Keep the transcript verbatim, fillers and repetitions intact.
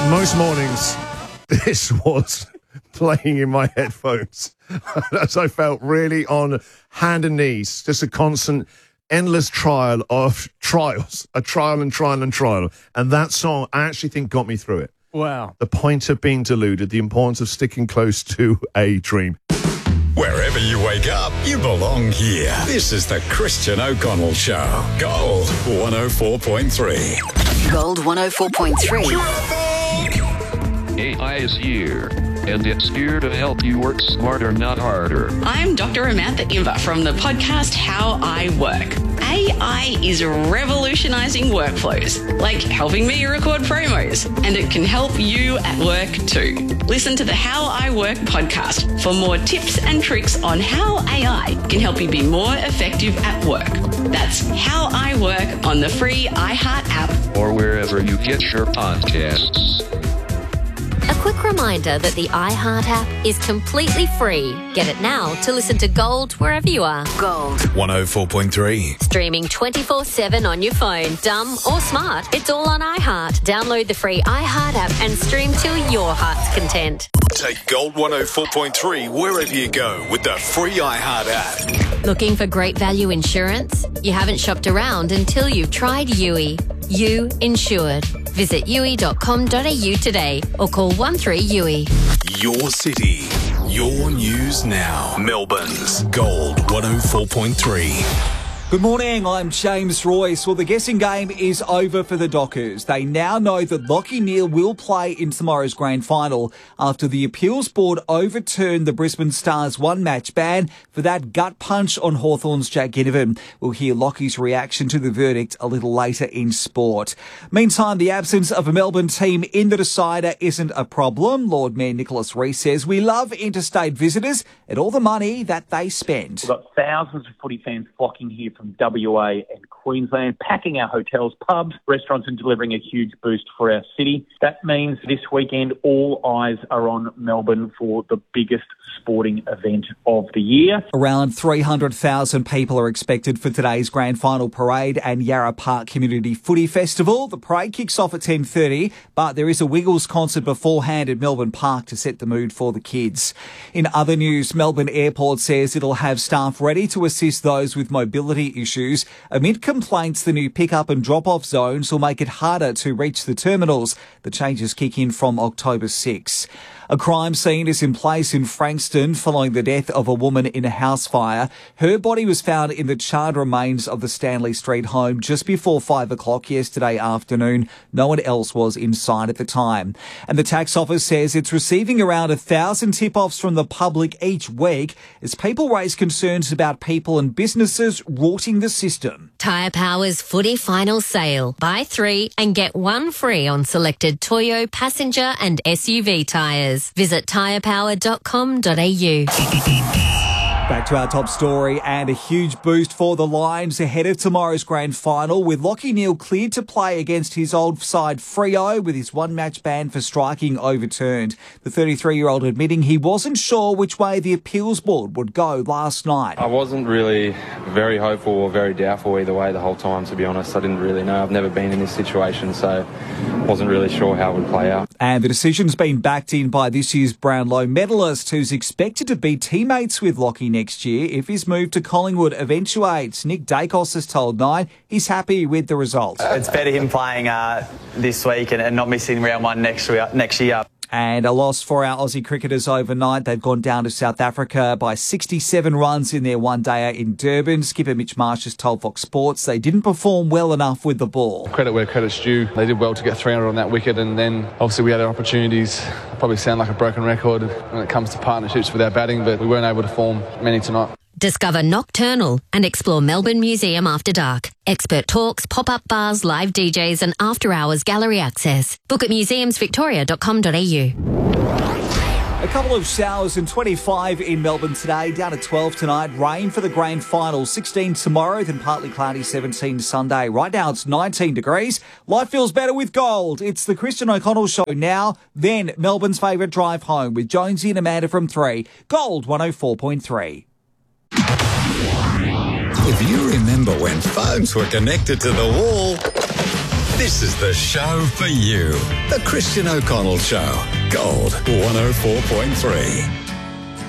Most mornings, this was playing in my headphones as I felt really on hand and knees, just a constant, endless trial of trials, a trial and trial and trial. And that song, I actually think, got me through it. Wow. The point of being deluded, the importance of sticking close to a dream. Wherever you wake up, you belong here. This is the Christian O'Connell Show. Gold one oh four point three. Gold one oh four point three. A I is here, and it's here to help you work smarter, not harder. I'm Doctor Amantha Imber from the podcast How I Work. A I is revolutionizing workflows, like helping me record promos, and it can help you at work too. Listen to the How I Work podcast for more tips and tricks on how A I can help you be more effective at work. That's How I Work on the free iHeart app or wherever you get your podcasts. A quick reminder that the iHeart app is completely free. Get it now to listen to Gold wherever you are. Gold one oh four point three. Streaming twenty-four seven on your phone, dumb or smart, it's all on iHeart. Download the free iHeart app and stream till your heart's content. Take Gold one oh four point three wherever you go with the free iHeart app. Looking for great value insurance? You haven't shopped around until you've tried U I. You Insured. Visit U I dot com dot a u today or call one three U I. Your city, your news now. Melbourne's Gold one oh four point three. Good morning, I'm James Royce. Well, the guessing game is over for the Dockers. They now know that Lachie Neale will play in tomorrow's grand final after the appeals board overturned the Brisbane Stars one-match ban for that gut punch on Hawthorn's Jack Ginnivan. We'll hear Lachie's reaction to the verdict a little later in sport. Meantime, the absence of a Melbourne team in the decider isn't a problem. Lord Mayor Nicholas Rees says we love interstate visitors and all the money that they spend. We've got thousands of footy fans flocking here from W A and Queensland, packing our hotels, pubs, restaurants and delivering a huge boost for our city. That means this weekend all eyes are on Melbourne for the biggest sporting event of the year. Around three hundred thousand people are expected for today's grand final parade and Yarra Park Community Footy Festival. The parade kicks off at ten thirty, but there is a Wiggles concert beforehand at Melbourne Park to set the mood for the kids. In other news, Melbourne Airport says it'll have staff ready to assist those with mobility issues amid complaints the new pick-up and drop-off zones will make it harder to reach the terminals. The changes kick in from October sixth. A crime scene is in place in Frankston following the death of a woman in a house fire. Her body was found in the charred remains of the Stanley Street home just before five o'clock yesterday afternoon. No one else was inside at the time. And the tax office says it's receiving around a thousand tip-offs from the public each week as people raise concerns about people and businesses rorting the system. Tyre Power's footy final sale. Buy three and get one free on selected Toyo passenger and S U V tyres. Visit tyre power dot com dot a u. Back to our top story and a huge boost for the Lions ahead of tomorrow's grand final with Lachie Neale cleared to play against his old side Freo with his one-match ban for striking overturned. The thirty-three-year-old admitting he wasn't sure which way the appeals board would go last night. I wasn't really very hopeful or very doubtful either way the whole time, to be honest. I didn't really know. I've never been in this situation, so wasn't really sure how it would play out. And the decision's been backed in by this year's Brownlow medalist who's expected to be teammates with Lachie Neale next year if his move to Collingwood eventuates. Nick Dacos has told Nine he's happy with the result. It's better him playing uh, this week and, and not missing round one next next year. And a loss for our Aussie cricketers overnight. They've gone down to South Africa by sixty-seven runs in their one-dayer in Durban. Skipper Mitch Marsh has told Fox Sports they didn't perform well enough with the ball. Credit where credit's due. They did well to get three hundred on that wicket, and then obviously we had our opportunities. I probably sound like a broken record when it comes to partnerships with our batting, but we weren't able to form many tonight. Discover Nocturnal and explore Melbourne Museum after dark. Expert talks, pop-up bars, live D Js and after-hours gallery access. Book at museums victoria dot com dot a u. A couple of showers and twenty-five in Melbourne today, down to twelve tonight. Rain for the grand final, sixteen tomorrow, then partly cloudy, seventeen Sunday. Right now it's nineteen degrees. Life feels better with gold. It's the Christian O'Connell Show now, then Melbourne's favourite drive home with Jonesy and Amanda from three. Gold one oh four point three. If you remember when phones were connected to the wall, This is the show for you. The Christian O'Connell Show. Gold one oh four point three.